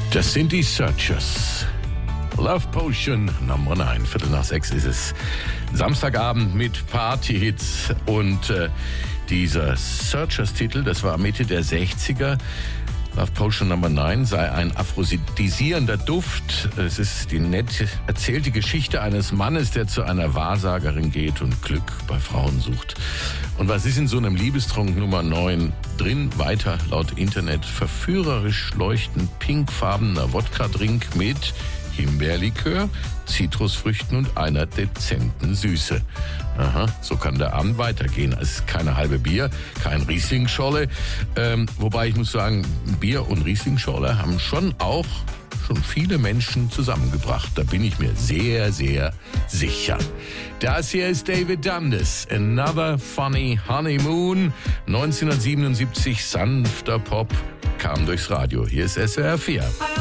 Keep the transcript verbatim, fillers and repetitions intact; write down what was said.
Das sind die Searchers. Love Potion Nummer neun. Viertel nach sechs ist es. Samstagabend mit Partyhits. Und äh, dieser Searchers-Titel, das war Mitte der sechziger. Love Potion Nummer neun sei ein aphrodisierender Duft. Es ist die nett erzählte Geschichte eines Mannes, der zu einer Wahrsagerin geht und Glück bei Frauen sucht. Und was ist in so einem Liebestrunk Nummer neun drin? Weiter laut Internet verführerisch leuchtend pinkfarbener Wodka-Drink mit Himbeerlikör, Zitrusfrüchten und einer dezenten Süße. Aha, so kann der Abend weitergehen. Es ist keine halbe Bier, kein Riesling-Scholle. Ähm, wobei ich muss sagen, Bier und Riesling-Scholle haben schon auch schon viele Menschen zusammengebracht. Da bin ich mir sehr, sehr sicher. Das hier ist David Dundas, Another Funny Honeymoon. neunzehnhundertsiebenundsiebzig, sanfter Pop, kam durchs Radio. Hier ist S W R vier.